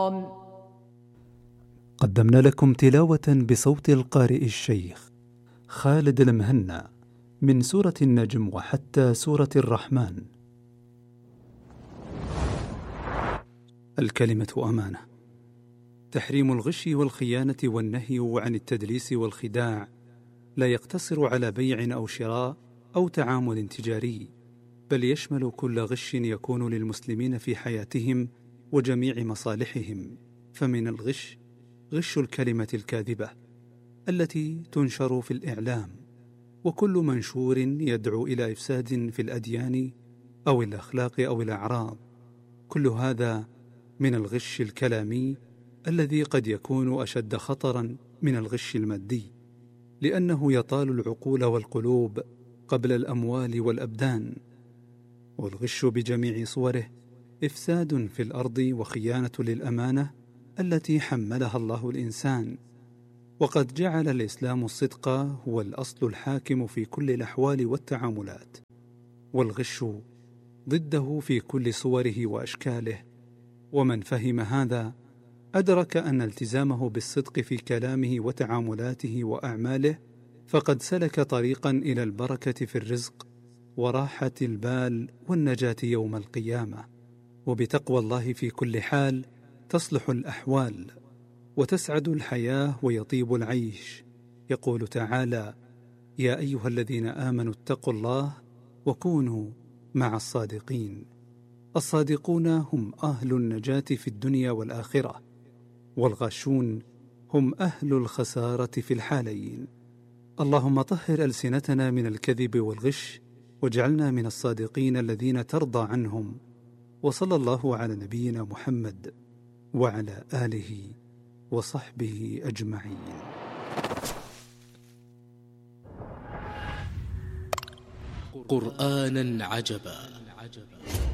قدمنا لكم تلاوة بصوت القارئ الشيخ خالد المهنا من سورة النجم وحتى سورة الرحمن. الكلمة أمانة. تحريم الغش والخيانة والنهي عن التدليس والخداع لا يقتصر على بيع أو شراء أو تعامل تجاري، بل يشمل كل غش يكون للمسلمين في حياتهم وجميع مصالحهم. فمن الغش غش الكلمة الكاذبة التي تنشر في الإعلام، وكل منشور يدعو إلى إفساد في الأديان أو الأخلاق أو الأعراض. كل هذا من الغش الكلامي الذي قد يكون أشد خطرا من الغش المادي، لأنه يطال العقول والقلوب قبل الأموال والأبدان. والغش بجميع صوره إفساد في الأرض وخيانة للأمانة التي حملها الله الإنسان. وقد جعل الإسلام الصدق هو الأصل الحاكم في كل الأحوال والتعاملات، والغش ضده في كل صوره وأشكاله. ومن فهم هذا أدرك أن التزامه بالصدق في كلامه وتعاملاته وأعماله فقد سلك طريقا إلى البركة في الرزق وراحة البال والنجاة يوم القيامة. وبتقوى الله في كل حال تصلح الأحوال وتسعد الحياة ويطيب العيش. يقول تعالى: يا أيها الذين آمنوا اتقوا الله وكونوا مع الصادقين. الصادقون هم أهل النجاة في الدنيا والآخرة، والغاشون هم أهل الخسارة في الحالين. اللهم طهر ألسنتنا من الكذب والغش، واجعلنا من الصادقين الذين ترضى عنهم. وصلى الله على نبينا محمد وعلى آله وصحبه أجمعين. قرآنا عجبا